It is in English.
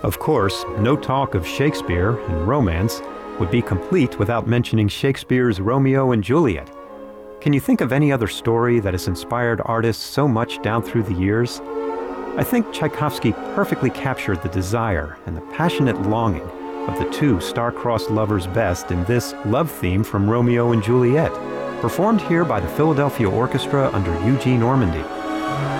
Of course, no talk of Shakespeare and romance would be complete without mentioning Shakespeare's Romeo and Juliet. Can you think of any other story that has inspired artists so much down through the years? I think Tchaikovsky perfectly captured the desire and the passionate longing of the two star-crossed lovers best in this love theme from Romeo and Juliet, performed here by the Philadelphia Orchestra under Eugene Ormandy.